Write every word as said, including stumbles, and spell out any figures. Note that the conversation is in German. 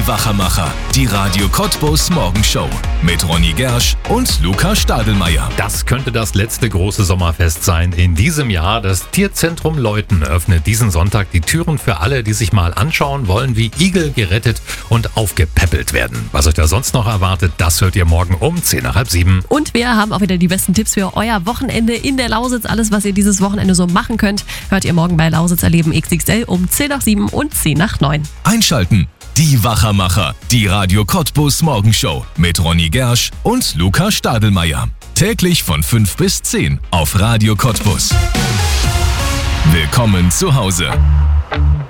Wachermacher, die Radio Cottbus Morgenshow mit Ronny Gersch und Luca Stadelmeier. Das könnte das letzte große Sommerfest sein in diesem Jahr. Das Tierzentrum Leuthen öffnet diesen Sonntag die Türen für alle, die sich mal anschauen wollen, wie Igel gerettet und aufgepäppelt werden. Was euch da sonst noch erwartet, das hört ihr morgen um zehn nach halb sieben. Und wir haben auch wieder die besten Tipps für euer Wochenende in der Lausitz. Alles, was ihr dieses Wochenende so machen könnt, hört ihr morgen bei Lausitz erleben X X L um zehn nach sieben und zehn nach neun. Einschalten. Die Wachermacher, die Radio Cottbus Morgenshow mit Ronny Gersch und Luca Stadelmeier. Täglich von fünf bis zehn auf Radio Cottbus. Willkommen zu Hause.